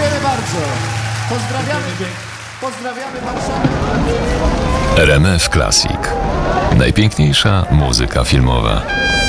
Dziękujemy bardzo. Pozdrawiamy Warszawę. RMF Classic. Najpiękniejsza muzyka filmowa.